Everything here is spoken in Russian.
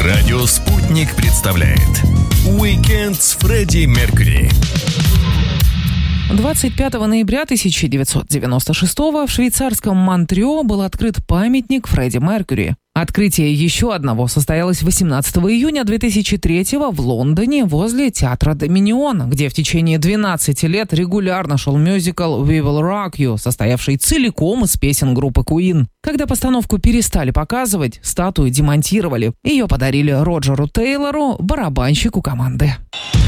Радио «Спутник» представляет «Уикенд с Фредди Меркьюри». 25 ноября 1996 в швейцарском Монтрео был открыт памятник Фредди Меркьюри. Открытие еще одного состоялось 18 июня 2003 в Лондоне возле театра Доминион, где в течение 12 лет регулярно шел мюзикл «We Will Rock You», состоявший целиком из песен группы Queen. Когда постановку перестали показывать, статую демонтировали. Ее подарили Роджеру Тейлору, барабанщику команды.